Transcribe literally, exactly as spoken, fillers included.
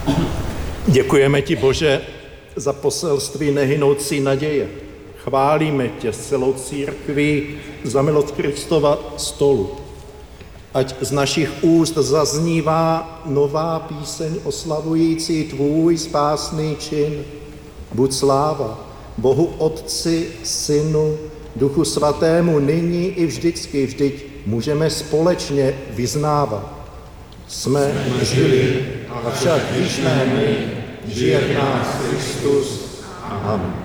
Děkujeme ti, Bože, za poselství nehynoucí naděje. Chválíme tě s celou církví za milost Kristova stolu. Ať z našich úst zaznívá nová píseň oslavující tvůj spásný čin. Buď sláva Bohu Otci, Synu, Duchu Svatému nyní i vždycky, vždyť můžeme společně vyznávat. Jsme žili, avšak již ne my, žije v nás Kristus. Amen.